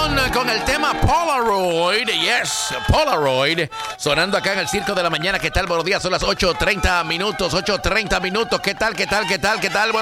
con el tema Polaroid. Yes, Polaroid. Sonando acá en el Circo de la Mañana. ¿Qué tal? Buenos días, son las 8:30 minutos. 8:30 minutos. ¿Qué tal? ¿Qué tal? ¿Qué tal? ¿Qué tal? Bueno,